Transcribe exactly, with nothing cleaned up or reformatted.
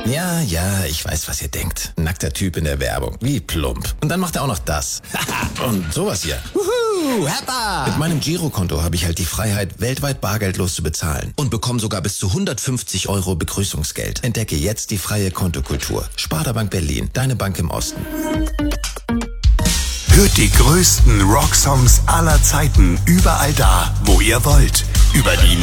Ja, ja, ich weiß, was ihr denkt. Nackter Typ in der Werbung. Wie plump. Und dann macht er auch noch das. Und sowas hier. Wuhu, Heppa! Mit meinem Girokonto habe ich halt die Freiheit, weltweit bargeldlos zu bezahlen. Und bekomme sogar bis zu hundertfünfzig Euro Begrüßungsgeld. Entdecke jetzt die freie Kontokultur. Sparda Bank Berlin. Deine Bank im Osten. Hört die größten Rocksongs aller Zeiten überall da, wo ihr wollt. Über die